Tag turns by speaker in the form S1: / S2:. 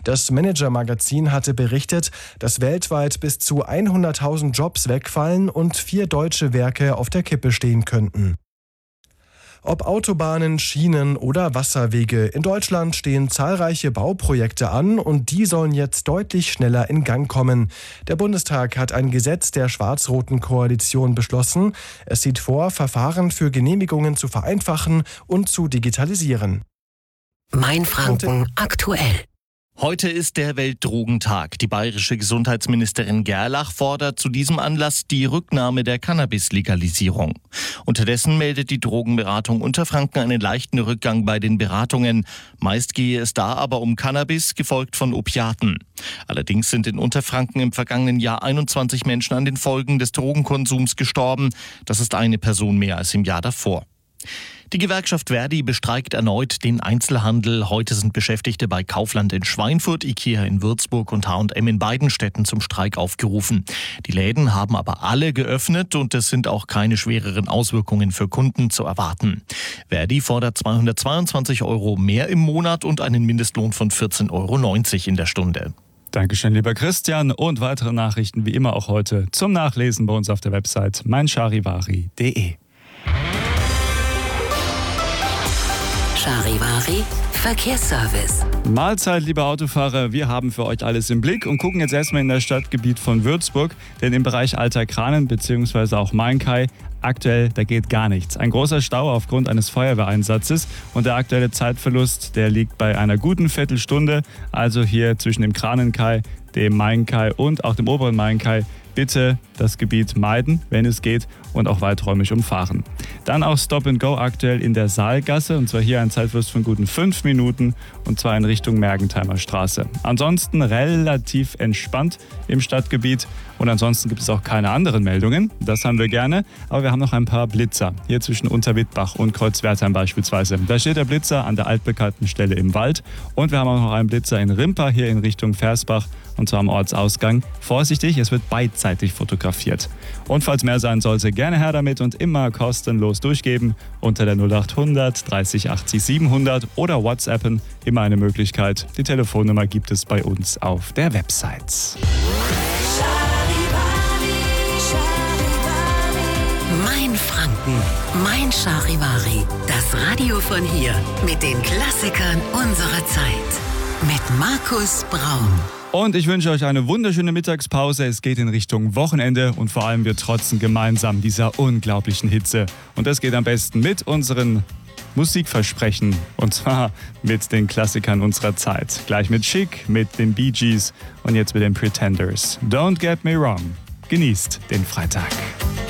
S1: Das Manager-Magazin hatte berichtet, dass weltweit bis zu 100.000 Jobs wegfallen und 4 deutsche Werke auf der Kippe stehen könnten. Ob Autobahnen, Schienen oder Wasserwege, in Deutschland stehen zahlreiche Bauprojekte an und die sollen jetzt deutlich schneller in Gang kommen. Der Bundestag hat ein Gesetz der schwarz-roten Koalition beschlossen. Es sieht vor, Verfahren für Genehmigungen zu vereinfachen und zu digitalisieren.
S2: Mainfranken aktuell.
S3: Heute ist der Weltdrogentag. Die bayerische Gesundheitsministerin Gerlach fordert zu diesem Anlass die Rücknahme der Cannabis-Legalisierung. Unterdessen meldet die Drogenberatung Unterfranken einen leichten Rückgang bei den Beratungen. Meist gehe es da aber um Cannabis, gefolgt von Opiaten. Allerdings sind in Unterfranken im vergangenen Jahr 21 Menschen an den Folgen des Drogenkonsums gestorben. Das ist eine Person mehr als im Jahr davor. Die Gewerkschaft Verdi bestreikt erneut den Einzelhandel. Heute sind Beschäftigte bei Kaufland in Schweinfurt, Ikea in Würzburg und H&M in beiden Städten zum Streik aufgerufen. Die Läden haben aber alle geöffnet und es sind auch keine schwereren Auswirkungen für Kunden zu erwarten. Verdi fordert 222 € mehr im Monat und einen Mindestlohn von 14,90 € in der Stunde.
S4: Dankeschön, lieber Christian. Und weitere Nachrichten wie immer auch heute zum Nachlesen bei uns auf der Website meincharivari.de.
S2: Charivari Verkehrsservice.
S4: Mahlzeit, liebe Autofahrer, wir haben für euch alles im Blick und gucken jetzt erstmal in das Stadtgebiet von Würzburg, denn im Bereich Alter Kranen bzw. auch Mainkai aktuell, da geht gar nichts. Ein großer Stau aufgrund eines Feuerwehreinsatzes und der aktuelle Zeitverlust, der liegt bei einer guten Viertelstunde, also hier zwischen dem Kranenkai, dem Mainkai und auch dem oberen Mainkai. Bitte das Gebiet meiden, wenn es geht, und auch weiträumig umfahren. Dann auch Stop and Go aktuell in der Saalgasse, und zwar hier ein Zeitverlust von guten 5 Minuten, und zwar in Richtung Mergentheimer Straße. Ansonsten relativ entspannt im Stadtgebiet und ansonsten gibt es auch keine anderen Meldungen. Das haben wir gerne, aber wir haben noch ein paar Blitzer. Hier zwischen Unterwittbach und Kreuzwertheim beispielsweise. Da steht der Blitzer an der altbekannten Stelle im Wald und wir haben auch noch einen Blitzer in Rimpa hier in Richtung Versbach, und zwar am Ortsausgang. Vorsichtig, es wird beidseitig fotografiert. Und falls mehr sein sollte, gerne her damit und immer kostenlos durchgeben unter der 0800 30 80 700 oder WhatsAppen, immer eine Möglichkeit. Die Telefonnummer gibt es bei uns auf der Website.
S2: Mainfranken, Mein Charivari. Das Radio von hier mit den Klassikern unserer Zeit. Mit Markus Braun.
S4: Und ich wünsche euch eine wunderschöne Mittagspause. Es geht in Richtung Wochenende und vor allem wir trotzen gemeinsam dieser unglaublichen Hitze. Und das geht am besten mit unseren Musikversprechen, und zwar mit den Klassikern unserer Zeit. Gleich mit Chic, mit den Bee Gees und jetzt mit den Pretenders. Don't get me wrong. Genießt den Freitag.